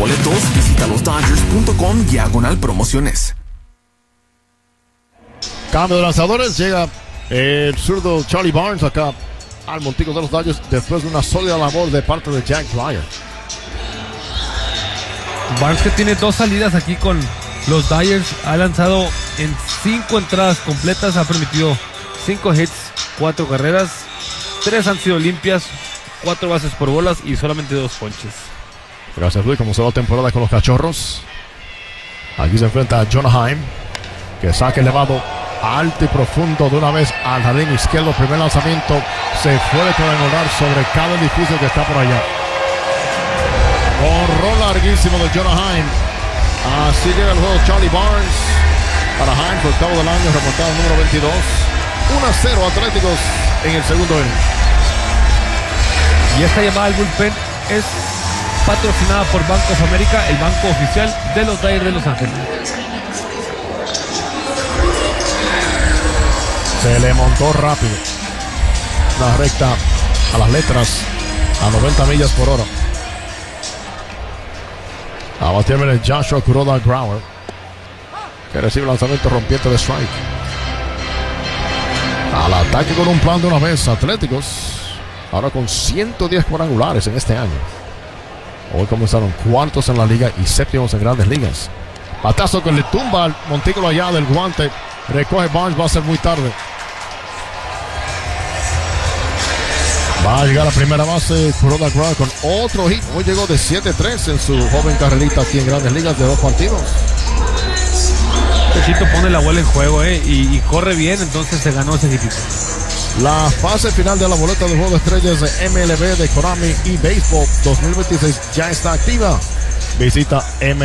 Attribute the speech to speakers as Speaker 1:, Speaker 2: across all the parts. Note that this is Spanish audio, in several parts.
Speaker 1: boletos, visita losdodgers.com/promociones.
Speaker 2: Cambio de lanzadores, llega el zurdo Charlie Barnes acá al montículo de los Dodgers después de una sólida labor de parte de Jack Dreyer.
Speaker 3: Barnes, que tiene 2 salidas aquí con los Dodgers, ha lanzado en 5 entradas completas, ha permitido 5 hits, 4 carreras, 3 han sido limpias, 4 bases por bolas y solamente 2 ponches.
Speaker 2: Gracias, Luis. Como se va la temporada con los Cachorros. Aquí se enfrenta a Jonah Heim, que saca elevado alto y profundo de una vez al jardín izquierdo. Primer lanzamiento se fue de cuadrangular sobre cada edificio que está por allá. Horror larguísimo de Jonah Heim. Así llega el juego Charlie Barnes para Heim por octavo del año, remontado número 22. 1-0 Atléticos en el segundo inning.
Speaker 3: Y esta llamada al bullpen es patrocinada por Bank of America, el banco oficial de los Dodgers de Los Ángeles.
Speaker 2: Se le montó rápido. Una recta a las letras a 90 millas por hora. A batir el Joshua Kuroda Grower, que recibe el lanzamiento rompiente de strike. Al ataque con un plan de una vez. Atléticos ahora con 110 cuadrangulares en este año. Hoy comenzaron cuartos en la liga y séptimos en grandes ligas. Batazo que le tumba al montículo allá del guante. Recoge Barnes, va a ser muy tarde. Va a llegar a primera base Kuroda Grower con otro hit. Hoy llegó de 7-3 en su joven carrerita aquí en grandes ligas de 2 partidos.
Speaker 3: Pechito pone la bola en juego y corre bien, entonces se ganó ese hitito.
Speaker 2: La fase final de la boleta de juego de estrellas de MLB de Konami y Baseball 2026 ya está activa. Visita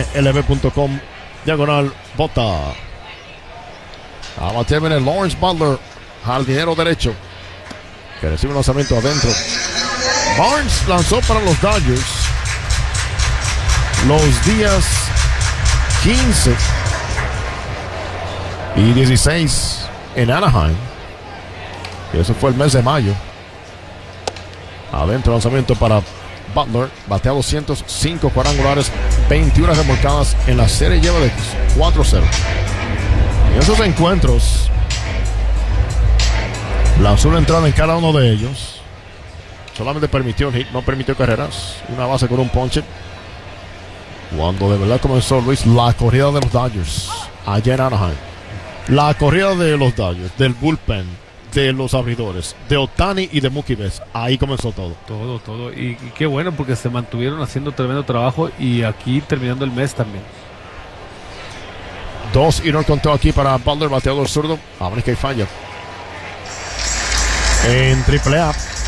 Speaker 2: mlb.com/bota. A batir viene Lawrence Butler, jardinero derecho, que recibe un lanzamiento adentro. Barnes lanzó para los Dodgers los días 15 y 16 en Anaheim. Y eso fue el mes de mayo. Adentro lanzamiento para Butler. Batea 205 cuadrangulares, 21 remolcadas en la serie lleva de 4-0. En esos encuentros lanzó una entrada en cada uno de ellos. Solamente permitió el hit, no permitió carreras. Una base con un ponche. Cuando de verdad comenzó, Luis, la corrida de los Dodgers allá en Anaheim. La corrida de los Dodgers, del bullpen, de los abridores, de Ohtani y de Mookie Betts. Ahí comenzó todo.
Speaker 3: Todo. Y qué bueno, porque se mantuvieron haciendo tremendo trabajo y aquí terminando el mes también.
Speaker 2: 2 y no contó aquí para Butler, bateador zurdo. A ver que falla. En AAA,